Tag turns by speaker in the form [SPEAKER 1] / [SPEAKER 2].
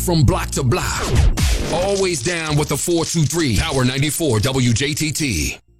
[SPEAKER 1] From block to block. Always down with the 423. Power 94 WJTT.